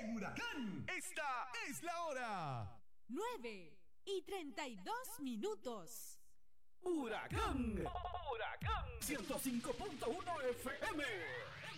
en Huracán. Esta es la hora. 9:32. Huracán. Huracán 105.1 FM.